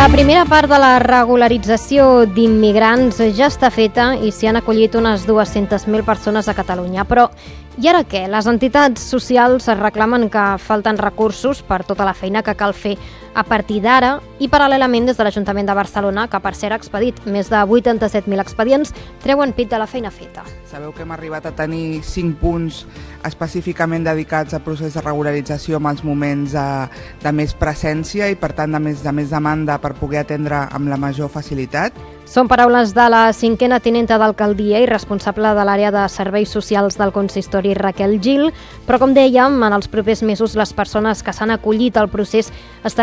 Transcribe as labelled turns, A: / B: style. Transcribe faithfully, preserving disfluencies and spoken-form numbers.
A: La primera part de la regularització d'immigrants ja està feta i s'hi han acollit unes dues-centes mil persones a Catalunya. Però i ara què? Les entitats socials es reclamen que falten recursos per tota la feina que cal fer a partir d'ara i paral·lelament des de l'Ajuntament de Barcelona, que per cert ha expedit més de vuitanta-set mil expedients, treuen pit de la feina feta.
B: Sabeu que hem arribat a tenir cinc punts específicament dedicats al procés de regularització amb els moments de, de més presència i per tant de més, de més demanda per poder atendre amb la major facilitat.
A: Són paraules de la cinquena tinenta d'alcaldia i responsable de l'àrea de serveis socials del consistori, Raquel Gil, però com dèiem, en els propers mesos les persones que s'han acollit al procés estaran